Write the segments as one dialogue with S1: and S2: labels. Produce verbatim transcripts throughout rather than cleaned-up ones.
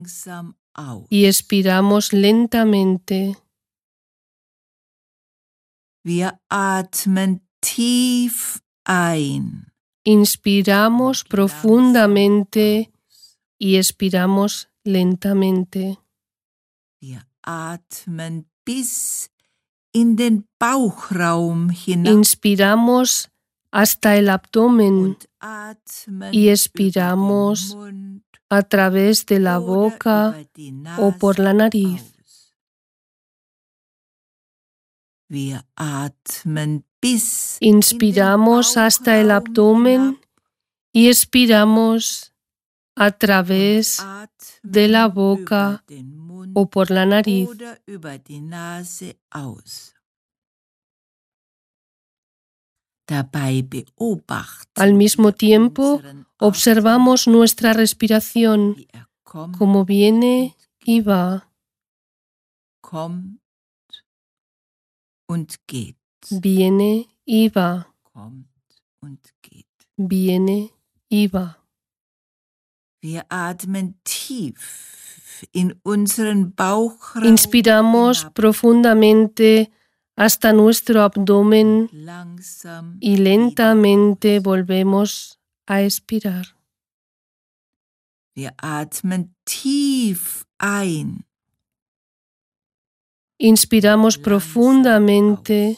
S1: y expiramos lentamente.
S2: Wir atmen tief ein.
S1: Inspiramos profundamente y expiramos lentamente.
S2: Wir atmen bis in den Bauchraum hinab.
S1: Inspiramos hasta el abdomen y expiramos a través de la boca o por la nariz.
S2: Wir atmen bis
S1: Inspiramos hasta el abdomen y expiramos a través de la boca o por la nariz. Al mismo tiempo, observamos nuestra respiración, como viene y va. Viene y va. Viene y va.
S2: Wir atmen tief in unseren Bauchraum.
S1: Inspiramos profundamente hasta nuestro abdomen y lentamente volvemos a expirar.
S2: Wir atmen tief ein.
S1: Inspiramos profundamente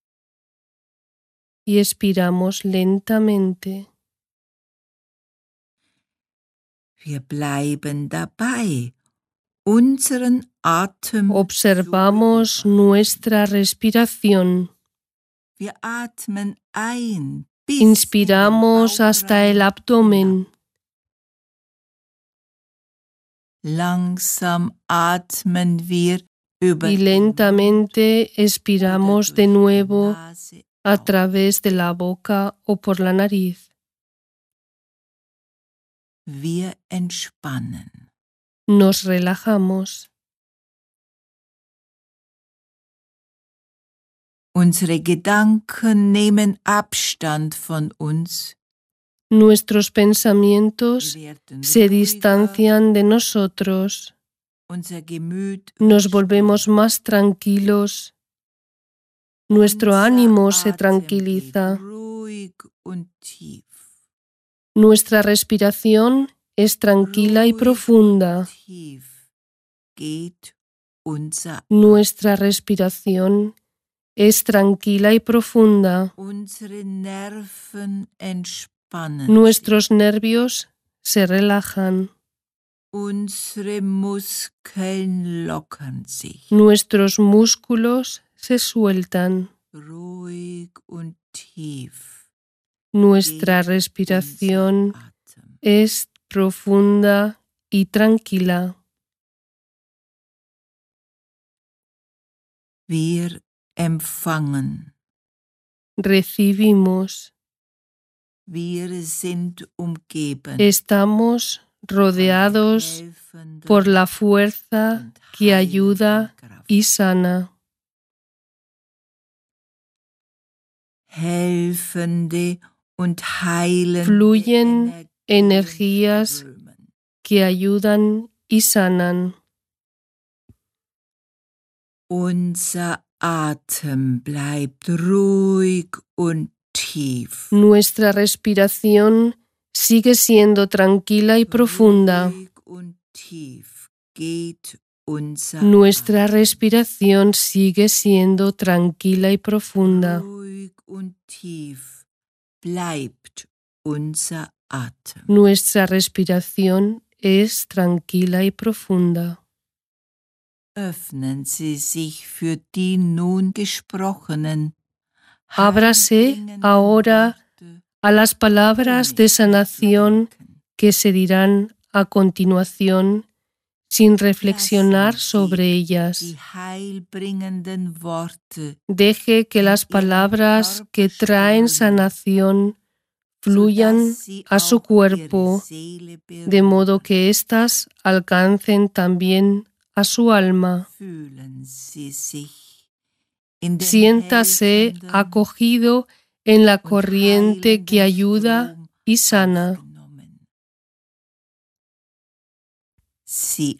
S1: y expiramos lentamente.
S2: Wir bleiben dabei, unseren Atem
S1: Observamos nuestra respiración.
S2: Wir atmen ein bis
S1: Inspiramos hasta el abdomen.
S2: Langsam atmen wir über
S1: Y lentamente expiramos de nuevo a través de la boca o por la nariz.
S2: Wir entspannen.
S1: Nos relajamos.
S2: Unsere Gedanken nehmen Abstand von uns.
S1: Nuestros pensamientos se distancian de nosotros. Nos volvemos más tranquilos. Nuestro ánimo se tranquiliza. Nuestra respiración es tranquila y profunda. Nuestra respiración es tranquila y profunda. Nuestros nervios se relajan. Nuestros músculos se sueltan. Nuestra respiración es profunda y tranquila.
S2: Wir empfangen.
S1: Recibimos.
S2: Wir sind umgeben.
S1: Estamos rodeados por la fuerza que ayuda y sana.
S2: Helfende und heilende
S1: Fluyen energías que ayudan y sanan.
S2: Unser Atem bleibt ruhig und tief.
S1: Nuestra respiración sigue siendo tranquila y profunda. Nuestra respiración sigue siendo tranquila y profunda. Nuestra respiración es tranquila y profunda.
S2: Öffnen Sie sich für die nun gesprochenen.
S1: Ábrase ahora a las palabras de sanación que se dirán a continuación sin reflexionar sobre ellas. Deje que las palabras que traen sanación fluyan a su cuerpo, de modo que éstas alcancen también a su alma. Siéntase acogido en la corriente que ayuda y sana.
S2: Sie